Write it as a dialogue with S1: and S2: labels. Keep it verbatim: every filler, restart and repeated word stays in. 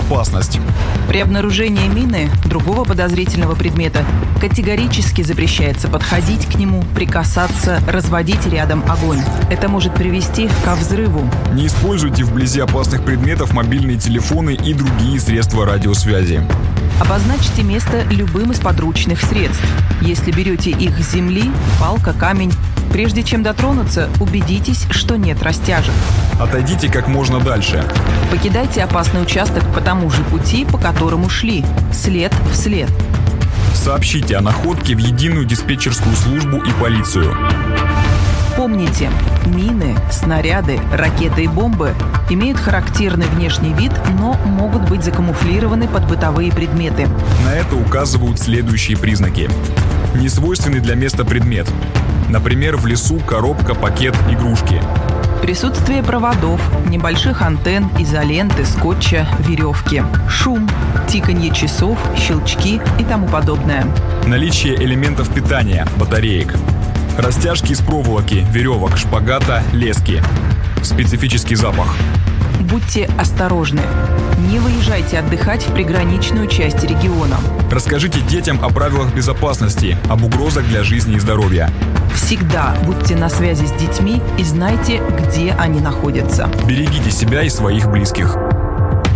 S1: опасность.
S2: При обнаружении мины, другого подозрительного предмета, категорически запрещается подходить к нему, прикасаться, разводить рядом огонь. Это может привести ко взрыву.
S1: Не используйте вблизи опасных предметов мобильные телефоны и другие средства радиосвязи.
S2: Обозначьте место любым из подручных средств. Если берете их с земли, палка, камень, прежде чем дотронуться, убедитесь, что нет растяжек.
S1: Отойдите как можно дальше.
S2: Покидайте опасный участок по тому же пути, по которому шли, след в след.
S1: Сообщите о находке в единую диспетчерскую службу и полицию.
S2: Помните, мины, снаряды, ракеты и бомбы имеют характерный внешний вид, но могут быть закамуфлированы под бытовые предметы.
S1: На это указывают следующие признаки. Несвойственный для места предмет. Например, в лесу коробка, пакет, игрушки.
S2: Присутствие проводов, небольших антенн, изоленты, скотча, веревки. Шум, тиканье часов, щелчки и тому подобное.
S1: Наличие элементов питания, батареек. Растяжки из проволоки, веревок, шпагата, лески. Специфический запах.
S2: Будьте осторожны. Не выезжайте отдыхать в приграничную часть региона.
S1: Расскажите детям о правилах безопасности, об угрозах для жизни и здоровья.
S2: Всегда будьте на связи с детьми и знайте, где они находятся.
S1: Берегите себя и своих близких.